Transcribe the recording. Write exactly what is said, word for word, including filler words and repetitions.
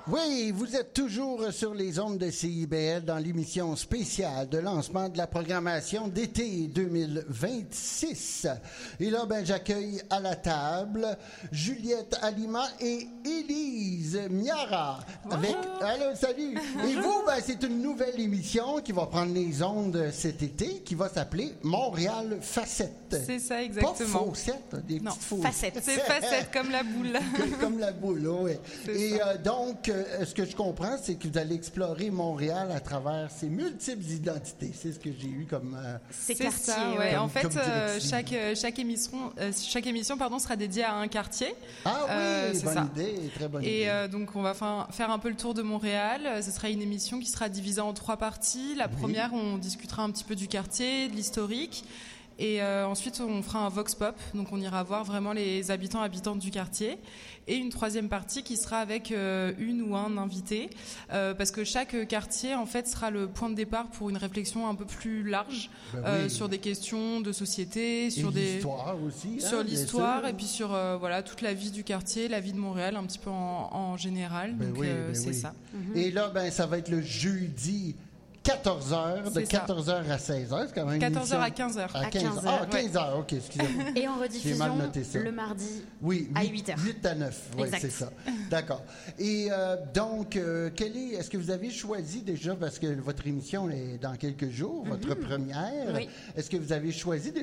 Oui, vous êtes toujours sur les ondes de C I B L dans l'émission spéciale de lancement de la programmation d'été deux mille vingt-six. Et là, ben, j'accueille à la table Juliette Alima et Élise Miara. Avec, allô, salut. Et vous, ben, c'est une nouvelle émission qui va prendre les ondes cet été, qui va s'appeler Montréal Facette. C'est ça, exactement. Pas Faucette, des non, petites faussettes. Facette. C'est Facette, comme la boule. Comme la boule, oui. Et euh, donc, euh, ce que je comprends, c'est que vous allez explorer Montréal à travers ses multiples identités. C'est ce que j'ai eu comme euh, C'est ça, ouais. Comme, en fait, euh, chaque, euh, chaque émission, euh, chaque émission pardon, sera dédiée à un quartier. Ah oui, euh, c'est bonne ça. idée, très bonne Et idée. euh, donc, on va fa- faire un peu le tour de Montréal. Ce sera une émission qui sera divisée en trois parties. La Oui. première, on discutera un petit peu du quartier, de l'historique. Et euh, ensuite, on fera un vox pop, donc on ira voir vraiment les habitants habitantes du quartier. Et une troisième partie qui sera avec euh, une ou un invité, euh, parce que chaque quartier, en fait, sera le point de départ pour une réflexion un peu plus large Ben euh, oui. sur des questions de société, sur et des l'histoire aussi. sur hein, bien l'histoire sûr. et puis sur euh, voilà toute la vie du quartier, la vie de Montréal, un petit peu en, en général. Ben donc oui, euh, ben c'est oui. ça. Et là, ben, ça va être le jeudi quatorze heures, de C'est ça. quatorze heures à seize heures. C'est quand même une quatorze heures à émission- quinze heures. À À quinze quinze heures. Ah, heures, quinze heures, OK, excusez-moi. Et en J'ai mal rediffusion noté ça. le mardi Oui, à huit- huit heures. huit à neuf, oui, Exact. c'est ça. D'accord. Et euh, donc, euh, quel est, est-ce que vous avez choisi déjà, parce que votre émission est dans quelques jours, votre première, Oui. est-ce que vous avez choisi déjà